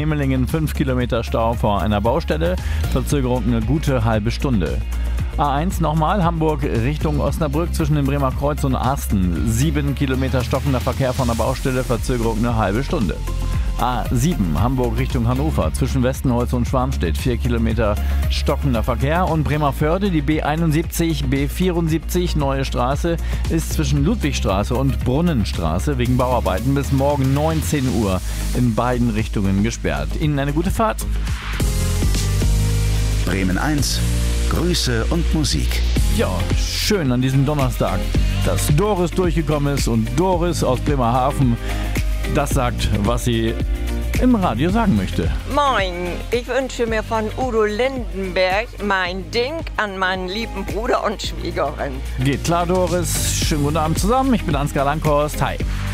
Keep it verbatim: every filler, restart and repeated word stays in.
Hemelingen fünf Kilometer Stau vor einer Baustelle, Verzögerung eine gute halbe Stunde. A eins nochmal, Hamburg Richtung Osnabrück zwischen dem Bremer Kreuz und Arsten. sieben Kilometer stockender Verkehr von der Baustelle, Verzögerung eine halbe Stunde. A sieben, Hamburg Richtung Hannover zwischen Westenholz und Schwarmstedt. vier Kilometer stockender Verkehr. Und Bremervörde, die B einundsiebzig, B vierundsiebzig, Neue Straße, ist zwischen Ludwigstraße und Brunnenstraße wegen Bauarbeiten bis morgen neunzehn Uhr in beiden Richtungen gesperrt. Ihnen eine gute Fahrt. Bremen eins, Grüße und Musik. Ja, schön an diesem Donnerstag, dass Doris durchgekommen ist und Doris aus Bremerhaven das sagt, was sie im Radio sagen möchte. Moin, ich wünsche mir von Udo Lindenberg mein Ding an meinen lieben Bruder und Schwiegerin. Geht klar, Doris. Schönen guten Abend zusammen. Ich bin Ansgar Langhorst. Hi.